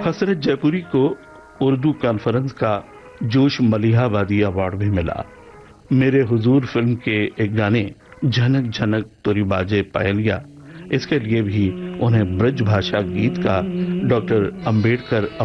हसरत जयपुरी को उर्दू कॉन्फ्रेंस का जोश मलिहाबादी अवार्ड भी मिला। मेरे हुजूर फिल्म के एक गाने झनक झनक तुरी बाजे पायलिया, इसके लिए भी उन्हें ब्रज भाषा गीत का डॉक्टर अंबेडकर